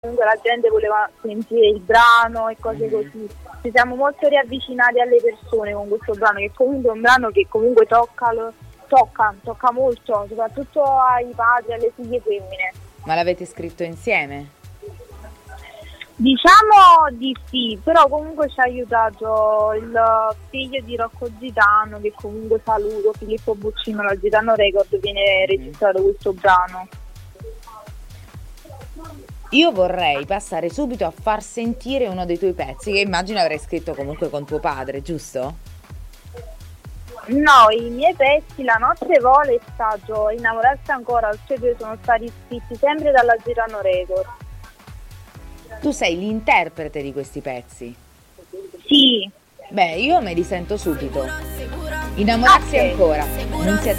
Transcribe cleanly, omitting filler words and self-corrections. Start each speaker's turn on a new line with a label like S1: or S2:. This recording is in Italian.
S1: comunque la gente voleva sentire il brano e cose così. Ci siamo molto riavvicinati alle persone con questo brano, che comunque è un brano che comunque tocca molto, soprattutto ai padri e alle figlie femmine.
S2: Ma l'avete scritto insieme?
S1: Diciamo di sì, però comunque ci ha aiutato il figlio di Rocco Gitano, che comunque saluto, Filippo Buccino, la Gitano Record, viene registrato questo brano.
S2: Io vorrei passare subito a far sentire uno dei tuoi pezzi, che immagino avrai scritto comunque con tuo padre, giusto?
S1: No, i miei pezzi, La notte vola e Saggio, Innamorarsi ancora, tutti e due sono stati scritti sempre dalla Gitano Record.
S2: Tu sei l'interprete di questi pezzi?
S1: Sì.
S2: Beh, io me li sento subito. Innamorarsi ancora, non sia